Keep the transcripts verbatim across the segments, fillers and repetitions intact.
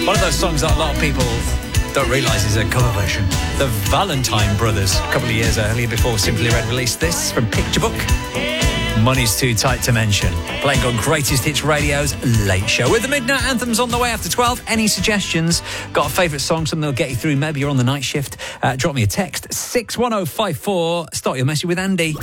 One of those songs that a lot of people don't realise is a cover version. The Valentine Brothers, a couple of years earlier before Simply Red released this from Picture Book. Money's Too Tight to Mention. Playing on Greatest Hits Radio's Late Show. With the Midnight Anthems on the way after twelve. Any suggestions? Got a favourite song, something that'll get you through? Maybe you're on the night shift. Uh, drop me a text. six one oh five four. Start your message with Andy.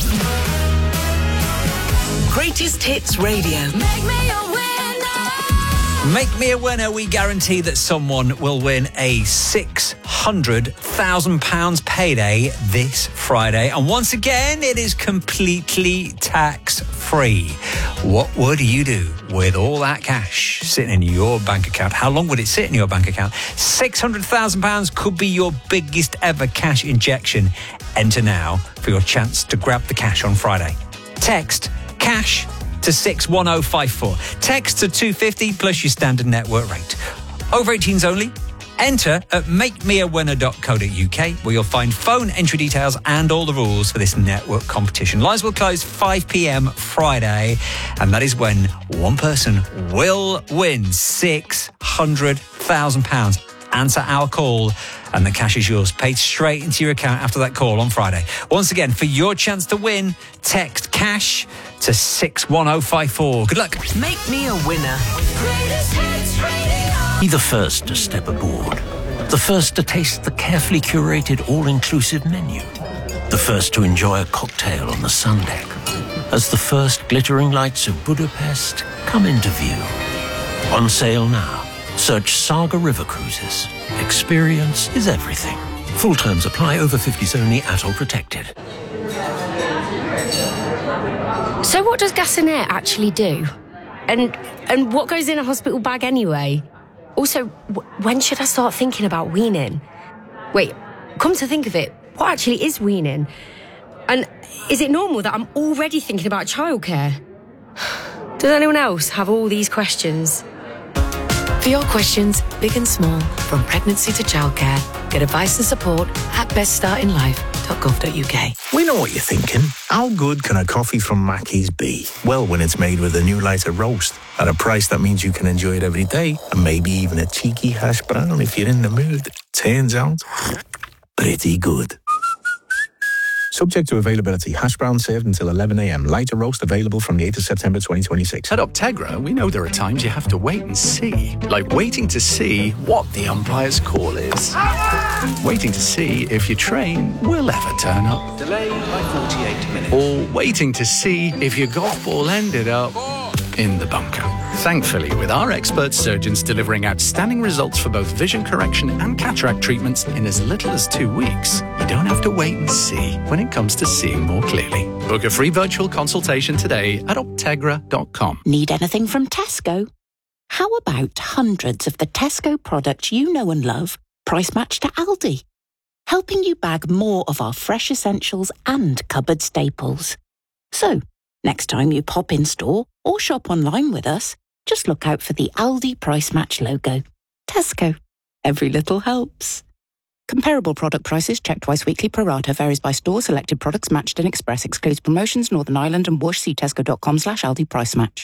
Greatest Hits Radio. Make me a winner. Make me a winner. We guarantee that someone will win a six hundred thousand pounds payday this Friday. And once again, it is completely tax-free. What would you do with all that cash sitting in your bank account? How long would it sit in your bank account? six hundred thousand pounds could be your biggest ever cash injection. Enter now for your chance to grab the cash on Friday. Text cash to six one oh five four. Text to two fifty plus your standard network rate. Over eighteens only. Enter at make me a winner dot co dot uk, where you'll find phone entry details and all the rules for this network competition. Lines will close five p.m. Friday, and that is when one person will win six hundred thousand pounds. Answer our call and the cash is yours, paid straight into your account after that call on Friday. Once again, for your chance to win, text cash to six one oh five four. Good luck. Make me a winner. Be the first to step aboard. The first to taste the carefully curated all-inclusive menu. The first to enjoy a cocktail on the sun deck. As the first glittering lights of Budapest come into view. On sale now. Search Saga River Cruises. Experience is everything. Full terms apply. Over fifties only. Atoll protected. So what does gas and air actually do? And and what goes in a hospital bag anyway? Also, w- when should I start thinking about weaning? Wait, come to think of it, what actually is weaning? And is it normal that I'm already thinking about childcare? Does anyone else have all these questions? For your questions, big and small, from pregnancy to childcare, get advice and support at best start in life dot gov dot uk. We know what you're thinking. How good can a coffee from Mackey's be? Well, when it's made with a new lighter roast at a price that means you can enjoy it every day, and maybe even a cheeky hash brown if you're in the mood. Turns out, pretty good. Subject to availability. Hash brown served until eleven a.m. Lighter roast available from the eighth of September twenty twenty-six. At Optegra, we know there are times you have to wait and see. Like waiting to see what the umpire's call is. Waiting to see if your train will ever turn up. Delayed by forty-eight minutes. Or waiting to see if your golf ball ended up in the bunker. Thankfully, with our expert surgeons delivering outstanding results for both vision correction and cataract treatments in as little as two weeks, you don't have to wait and see when it comes to seeing more clearly. Book a free virtual consultation today at optegra dot com. Need anything from Tesco? How about hundreds of the Tesco products you know and love, price matched to Aldi? Helping you bag more of our fresh essentials and cupboard staples. So, next time you pop in store or shop online with us, just look out for the Aldi Price Match logo. Tesco. Every little helps. Comparable product prices checked twice weekly. Pro rata varies by store. Selected products matched in Express. Excludes promotions. Northern Ireland and Whoosh. See tesco.com slash Aldi Price Match.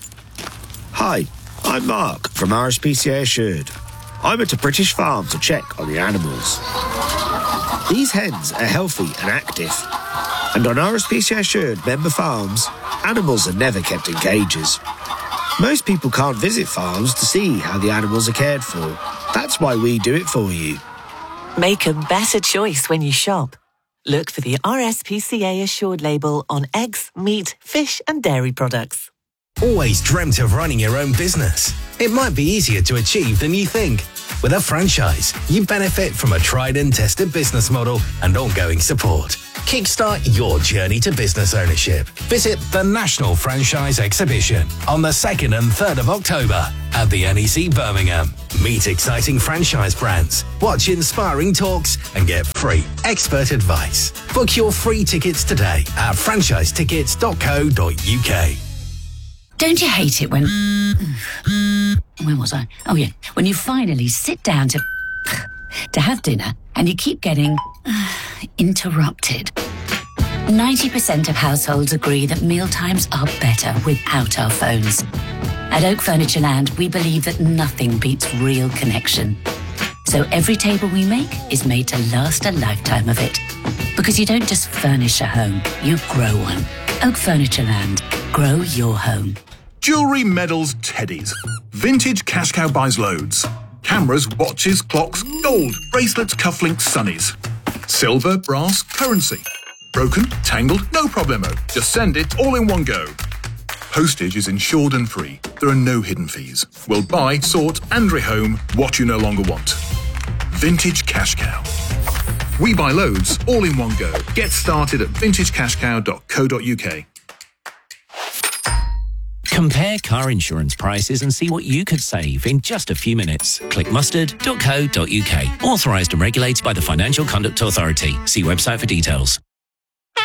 Hi, I'm Mark from R S P C A Assured. I went to British Farm to check on the animals. These hens are healthy and active. And on R S P C A Assured member farms, animals are never kept in cages. Most people can't visit farms to see how the animals are cared for. That's why we do it for you. Make a better choice when you shop. Look for the R S P C A Assured label on eggs, meat, fish and dairy products. Always dreamt of running your own business? It might be easier to achieve than you think. With a franchise, you benefit from a tried and tested business model and ongoing support. Kickstart your journey to business ownership. Visit the National Franchise Exhibition on the second and third of October at the N E C Birmingham. Meet exciting franchise brands, watch inspiring talks and get free expert advice. Book your free tickets today at franchise tickets dot co dot uk. Don't you hate it when... Where was I? Oh, yeah. When you finally sit down to... to have dinner and you keep getting... interrupted. ninety percent of households agree that mealtimes are better without our phones. At Oak Furniture Land, we believe that nothing beats real connection. So every table we make is made to last a lifetime of it. Because you don't just furnish a home, you grow one. Oak Furniture Land. Grow your home. Jewellery, medals, teddies. Vintage Cash Cow buys loads. Cameras, watches, clocks, gold, bracelets, cufflinks, sunnies. Silver, brass, currency. Broken, tangled, no problemo. Just send it all in one go. Postage is insured and free. There are no hidden fees. We'll buy, sort and rehome what you no longer want. Vintage Cash Cow. We buy loads, all in one go. Get started at vintage cash cow dot co dot uk. Compare car insurance prices and see what you could save in just a few minutes. Click mustard dot co dot uk. Authorised and regulated by the Financial Conduct Authority. See website for details.